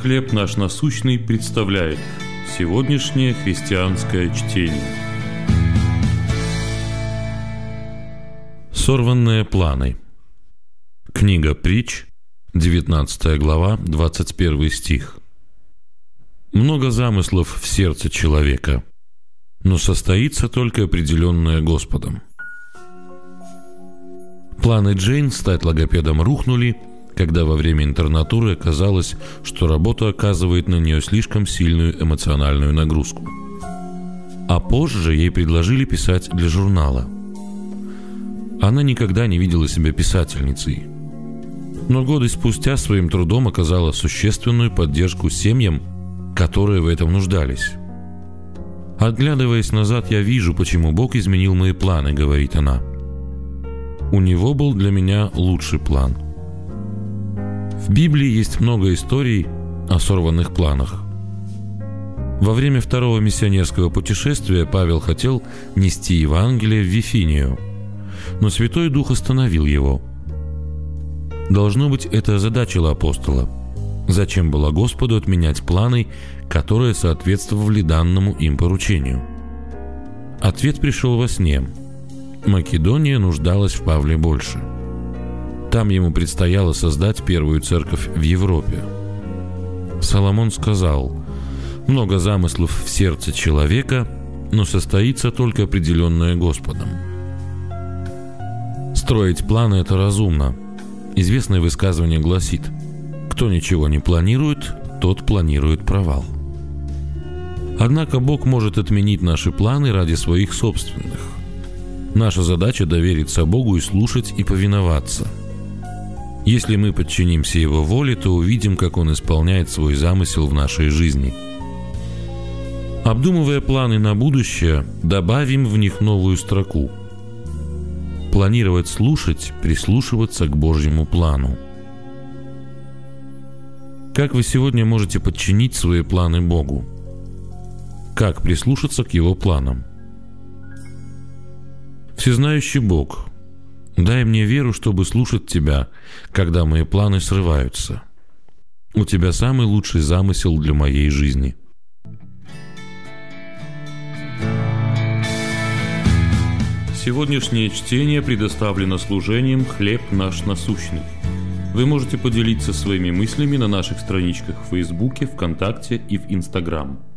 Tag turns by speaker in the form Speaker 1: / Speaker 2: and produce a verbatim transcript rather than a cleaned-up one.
Speaker 1: «Хлеб наш насущный» представляет сегодняшнее христианское чтение. Сорванные планы. Книга Притч, девятнадцатая глава, двадцать первый стих. Много замыслов в сердце человека, но состоится только определенное Господом. Планы Джейн стать логопедом рухнули, когда во время интернатуры оказалось, что работа оказывает на нее слишком сильную эмоциональную нагрузку. А позже ей предложили писать для журнала. Она никогда не видела себя писательницей, но годы спустя своим трудом оказала существенную поддержку семьям, которые в этом нуждались. «Оглядываясь назад, я вижу, почему Бог изменил мои планы», — говорит она. «У Него был для меня лучший план». В Библии есть много историй о сорванных планах. Во время второго миссионерского путешествия Павел хотел нести Евангелие в Вифинию, но Святой Дух остановил его. Должно быть, это озадачило апостола. Зачем было Господу отменять планы, которые соответствовали данному им поручению? Ответ пришел во сне. Македония нуждалась в Павле больше. Там ему предстояло создать первую церковь в Европе. Соломон сказал: «Много замыслов в сердце человека, но состоится только определенное Господом». Строить планы – это разумно. Известное высказывание гласит: «Кто ничего не планирует, тот планирует провал». Однако Бог может отменить наши планы ради своих собственных. Наша задача – довериться Богу и слушать и повиноваться. Если мы подчинимся Его воле, то увидим, как Он исполняет свой замысел в нашей жизни. Обдумывая планы на будущее, добавим в них новую строку. Планировать слушать, прислушиваться к Божьему плану. Как вы сегодня можете подчинить свои планы Богу? Как прислушаться к Его планам? Всезнающий Бог, дай мне веру, чтобы слушать Тебя, когда мои планы срываются. У Тебя самый лучший замысел для моей жизни. Сегодняшнее чтение предоставлено служением «Хлеб наш насущный». Вы можете поделиться своими мыслями на наших страничках в Фейсбуке, ВКонтакте и в Инстаграм.